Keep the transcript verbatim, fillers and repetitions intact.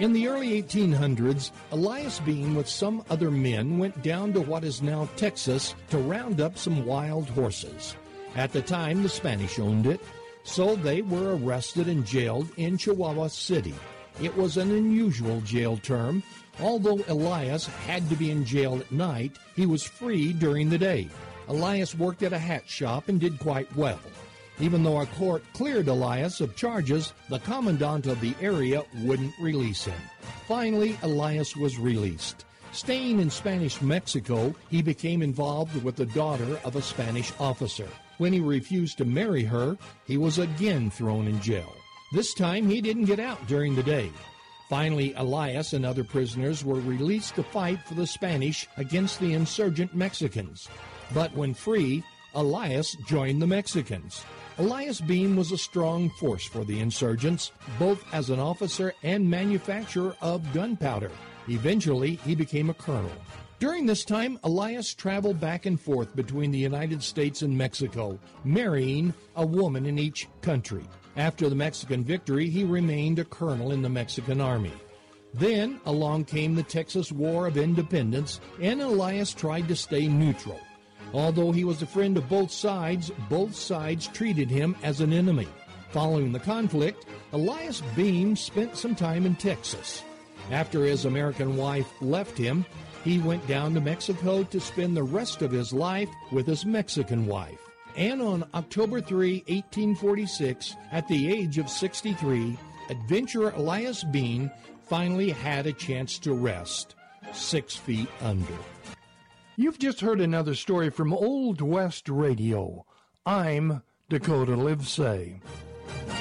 In the early eighteen hundreds, Elias Bean with some other men went down to what is now Texas to round up some wild horses. At the time, the Spanish owned it, so they were arrested and jailed in Chihuahua City. It was an unusual jail term. Although Elias had to be in jail at night, he was free during the day. Elias worked at a hat shop and did quite well. Even though a court cleared Elias of charges, the commandant of the area wouldn't release him. Finally, Elias was released. Staying in Spanish Mexico, he became involved with the daughter of a Spanish officer. When he refused to marry her, he was again thrown in jail. This time, he didn't get out during the day. Finally, Elias and other prisoners were released to fight for the Spanish against the insurgent Mexicans. But when free, Elias joined the Mexicans. Elias Bean was a strong force for the insurgents, both as an officer and manufacturer of gunpowder. Eventually, he became a colonel. During this time, Elias traveled back and forth between the United States and Mexico, marrying a woman in each country. After the Mexican victory, he remained a colonel in the Mexican army. Then along came the Texas War of Independence, and Elias tried to stay neutral. Although he was a friend of both sides, both sides treated him as an enemy. Following the conflict, Elias Bean spent some time in Texas. After his American wife left him, he went down to Mexico to spend the rest of his life with his Mexican wife. And on October third, eighteen forty-six, at the age of sixty-three, adventurer Elias Bean finally had a chance to rest, six feet under. You've just heard another story from Old West Radio. I'm Dakota Livesay.